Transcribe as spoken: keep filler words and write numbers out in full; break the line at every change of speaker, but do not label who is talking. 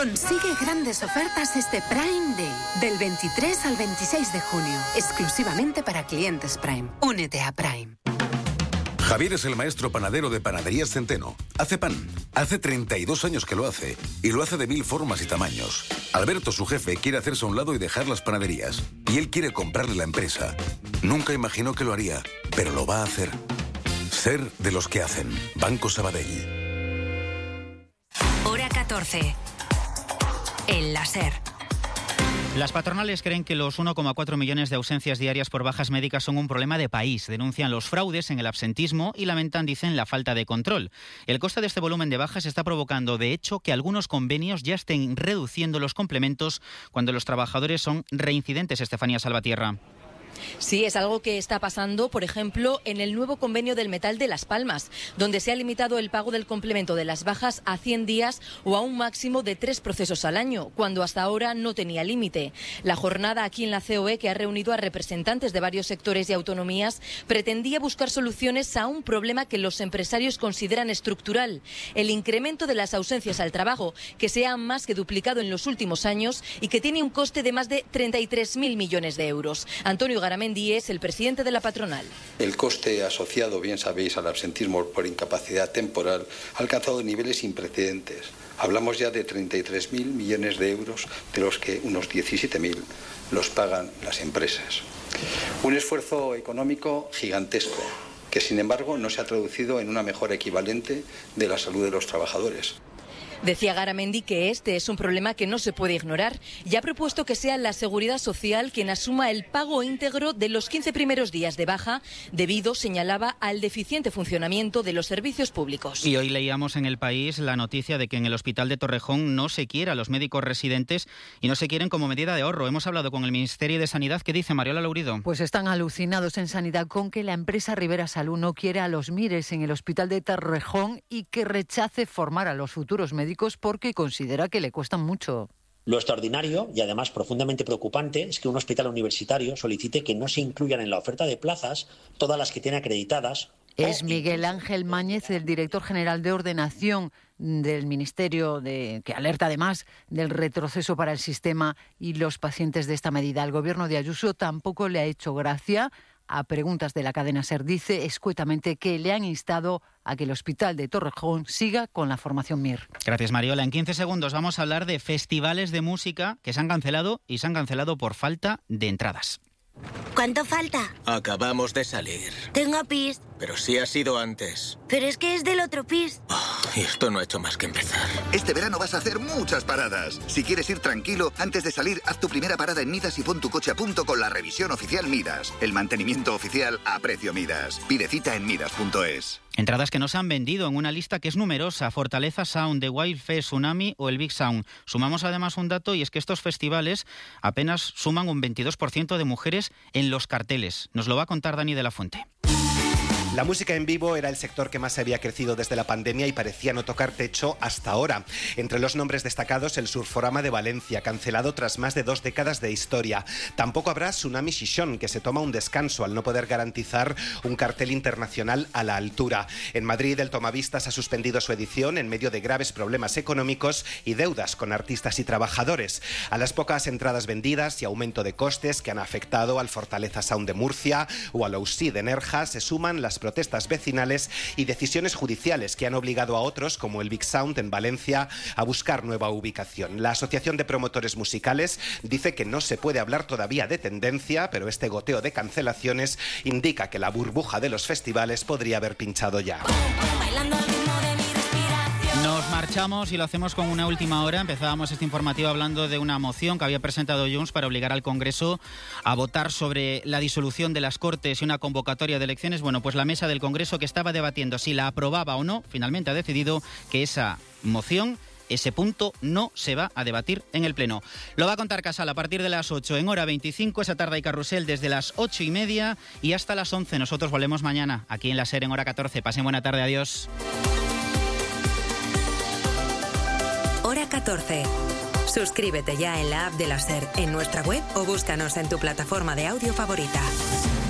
Consigue grandes ofertas este Prime Day, del veintitrés al veintiséis de junio, exclusivamente para clientes Prime. Únete a Prime.
Javier es el maestro panadero de Panaderías Centeno. Hace pan. Hace treinta y dos años que lo hace. Y lo hace de mil formas y tamaños. Alberto, su jefe, quiere hacerse a un lado y dejar las panaderías. Y él quiere comprarle la empresa. Nunca imaginó que lo haría, pero lo va a hacer. Ser de los que hacen. Banco Sabadell.
Hora catorce. El láser.
Las patronales creen que los uno coma cuatro millones de ausencias diarias por bajas médicas son un problema de país. Denuncian los fraudes en el absentismo y lamentan, dicen, la falta de control. El coste de este volumen de bajas está provocando, de hecho, que algunos convenios ya estén reduciendo los complementos cuando los trabajadores son reincidentes. Estefanía Salvatierra.
Sí, es algo que está pasando, por ejemplo, en el nuevo convenio del metal de Las Palmas, donde se ha limitado el pago del complemento de las bajas a cien días o a un máximo de tres procesos al año, cuando hasta ahora no tenía límite. La jornada aquí en la C O E, que ha reunido a representantes de varios sectores y autonomías, pretendía buscar soluciones a un problema que los empresarios consideran estructural: el incremento de las ausencias al trabajo, que se ha más que duplicado en los últimos años y que tiene un coste de más de treinta y tres mil millones de euros. Antonio Garamendi es el presidente de la patronal.
El coste asociado, bien sabéis, al absentismo por incapacidad temporal ha alcanzado niveles sin precedentes. Hablamos ya de treinta y tres mil millones de euros, de los que unos diecisiete mil los pagan las empresas. Un esfuerzo económico gigantesco, que sin embargo no se ha traducido en una mejora equivalente de la salud de los trabajadores.
Decía Garamendi que este es un problema que no se puede ignorar y ha propuesto que sea la Seguridad Social quien asuma el pago íntegro de los quince primeros días de baja, debido, señalaba, al deficiente funcionamiento de los servicios públicos.
Y hoy leíamos en El País la noticia de que en el Hospital de Torrejón no se quiere a los médicos residentes y no se quieren como medida de ahorro. Hemos hablado con el Ministerio de Sanidad. ¿Qué dice Mariola Laurido?
Pues están alucinados en Sanidad con que la empresa Rivera Salud no quiere a los Mires en el Hospital de Torrejón y que rechace formar a los futuros médicos porque considera que le cuestan mucho.
Lo extraordinario y además profundamente preocupante es que un hospital universitario solicite que no se incluyan en la oferta de plazas todas las que tiene acreditadas.
Es Miguel Ángel Máñez, el director general de ordenación del Ministerio, de, que alerta además del retroceso para el sistema y los pacientes de esta medida. El gobierno de Ayuso tampoco le ha hecho gracia. A preguntas de la cadena SER dice escuetamente que le han instado a que el Hospital de Torrejón siga con la formación M I R.
Gracias, Mariola. En quince segundos vamos a hablar de festivales de música que se han cancelado y se han cancelado por falta de entradas.
¿Cuánto falta?
Acabamos de salir.
Tengo pis.
Pero sí ha sido antes.
Pero es que es del otro pis.
Oh, y esto no ha hecho más que empezar.
Este verano vas a hacer muchas paradas. Si quieres ir tranquilo, antes de salir, haz tu primera parada en Midas y pon tu coche a punto con la revisión oficial Midas. El mantenimiento oficial a precio Midas. Pide cita en midas punto es.
Entradas que no se han vendido en una lista que es numerosa: Fortaleza Sound, The Wild Fest, Tsunami o el Big Sound. Sumamos además un dato, y es que estos festivales apenas suman un veintidós por ciento de mujeres en los carteles. Nos lo va a contar Dani de la Fuente.
La música en vivo era el sector que más había crecido desde la pandemia y parecía no tocar techo hasta ahora. Entre los nombres destacados, el Surforama de Valencia, cancelado tras más de dos décadas de historia. Tampoco habrá Tsunami Xixón, que se toma un descanso al no poder garantizar un cartel internacional a la altura. En Madrid, el Tomavistas ha suspendido su edición en medio de graves problemas económicos y deudas con artistas y trabajadores. A las pocas entradas vendidas y aumento de costes que han afectado al Fortaleza Sound de Murcia o al Ousí de Nerja se suman las protestas vecinales y decisiones judiciales que han obligado a otros, como el Big Sound en Valencia, a buscar nueva ubicación. La Asociación de Promotores Musicales dice que no se puede hablar todavía de tendencia, pero este goteo de cancelaciones indica que la burbuja de los festivales podría haber pinchado ya.
Nos marchamos y lo hacemos con una última hora. Empezábamos este informativo hablando de una moción que había presentado Junts para obligar al Congreso a votar sobre la disolución de las Cortes y una convocatoria de elecciones. Bueno, pues la mesa del Congreso, que estaba debatiendo si la aprobaba o no, finalmente ha decidido que esa moción, ese punto, no se va a debatir en el Pleno. Lo va a contar Casal a partir de las ocho en hora veinticinco. Esa tarde hay carrusel desde las ocho y media y hasta las once. Nosotros volvemos mañana aquí en la SER en hora catorce. Pasen buena tarde. Adiós.
Hora catorce. Suscríbete ya en la app de la SER, en nuestra web o búscanos en tu plataforma de audio favorita.